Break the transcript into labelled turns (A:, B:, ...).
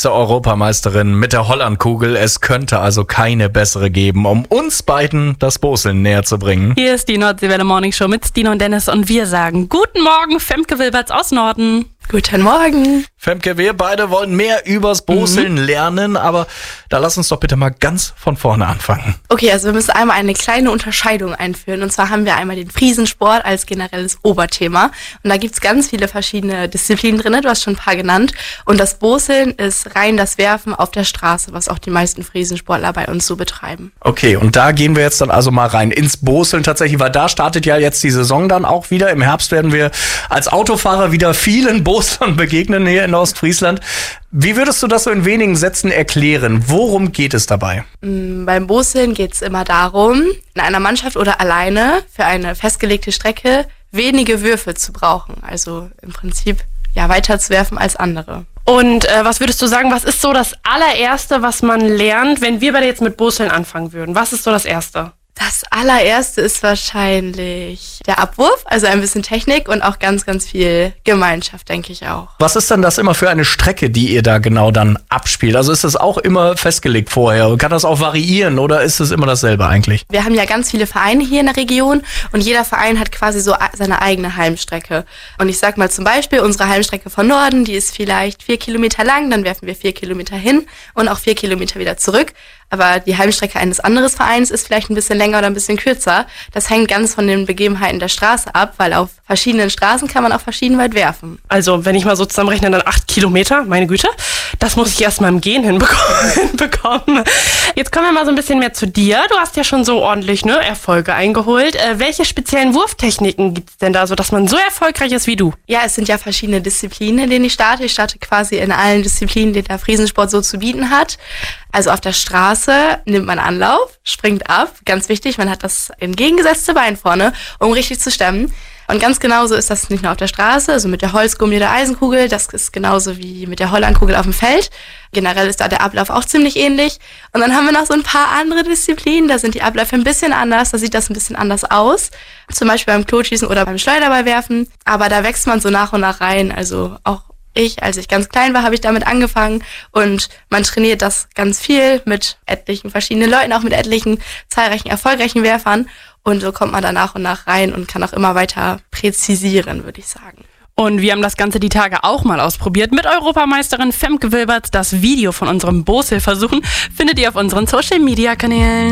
A: Vize-Europameisterin mit der Hollandkugel. Es könnte also keine bessere geben, um uns beiden das Boseln näher zu bringen.
B: Hier ist die Nordseewelle Morning Show mit Stine und Dennis und wir sagen guten Morgen, Femke Wilberts aus Norden.
C: Guten Morgen.
A: Femke, wir beide wollen mehr übers Boseln lernen, aber da lass uns doch bitte mal ganz von vorne anfangen.
C: Okay, also wir müssen einmal eine kleine Unterscheidung einführen. Und zwar haben wir einmal den Friesensport als generelles Oberthema. Und da gibt's ganz viele verschiedene Disziplinen drin. Du hast schon ein paar genannt. Und das Boseln ist rein das Werfen auf der Straße, was auch die meisten Friesensportler bei uns so betreiben.
A: Okay, und da gehen wir jetzt dann also mal rein ins Boseln tatsächlich, weil da startet ja jetzt die Saison dann auch wieder. Im Herbst werden wir als Autofahrer wieder vielen Boslern begegnen hier in Ostfriesland. Wie würdest du das so in wenigen Sätzen erklären? Worum geht es dabei?
C: Beim Boseln geht es immer darum, in einer Mannschaft oder alleine für eine festgelegte Strecke wenige Würfe zu brauchen. Also im Prinzip weiter zu werfen als andere.
D: Und was würdest du sagen, was ist so das allererste, was man lernt, wenn wir beide jetzt mit Boseln anfangen würden? Was ist so das Erste?
C: Das allererste ist wahrscheinlich der Abwurf, also ein bisschen Technik und auch ganz, ganz viel Gemeinschaft, denke ich auch.
A: Was ist denn das immer für eine Strecke, die ihr da genau dann abspielt? Also ist das auch immer festgelegt vorher? Kann das auch variieren oder ist es immer dasselbe eigentlich?
C: Wir haben ja ganz viele Vereine hier in der Region und jeder Verein hat quasi so seine eigene Heimstrecke. Und ich sag mal zum Beispiel, unsere Heimstrecke von Norden, die ist vielleicht 4 Kilometer lang, dann werfen wir 4 Kilometer hin und auch 4 Kilometer wieder zurück. Aber die Heimstrecke eines anderen Vereins ist vielleicht ein bisschen länger oder ein bisschen kürzer. Das hängt ganz von den Begebenheiten der Straße ab, weil auf verschiedenen Straßen kann man auch verschieden weit werfen.
D: Also, wenn ich mal so zusammenrechne, dann 8 Kilometer, meine Güte. Das muss ich erst mal im Gehen hinbekommen. Jetzt kommen wir mal so ein bisschen mehr zu dir. Du hast ja schon so ordentlich Erfolge eingeholt. Welche speziellen Wurftechniken gibt es denn da, so dass man so erfolgreich ist wie du?
C: Ja, es sind ja verschiedene Disziplinen, in denen ich starte. Ich starte quasi in allen Disziplinen, die der Friesensport so zu bieten hat. Also auf der Straße nimmt man Anlauf, springt ab. Ganz wichtig, man hat das entgegengesetzte Bein vorne, um richtig zu stemmen. Und ganz genauso ist das nicht nur auf der Straße, also mit der Holzgummi oder Eisenkugel. Das ist genauso wie mit der Hollandkugel auf dem Feld. Generell ist da der Ablauf auch ziemlich ähnlich. Und dann haben wir noch so ein paar andere Disziplinen. Da sind die Abläufe ein bisschen anders. Da sieht das ein bisschen anders aus. Zum Beispiel beim Klotschießen oder beim Schleuderballwerfen. Aber da wächst man so nach und nach rein. Also auch als ich ganz klein war, habe ich damit angefangen und man trainiert das ganz viel mit etlichen verschiedenen Leuten, auch mit etlichen zahlreichen erfolgreichen Werfern und so kommt man da nach und nach rein und kann auch immer weiter präzisieren, würde ich sagen.
B: Und wir haben das Ganze die Tage auch mal ausprobiert mit Europameisterin Femke Wilberts. Das Video von unserem Boselversuchen findet ihr auf unseren Social-Media-Kanälen.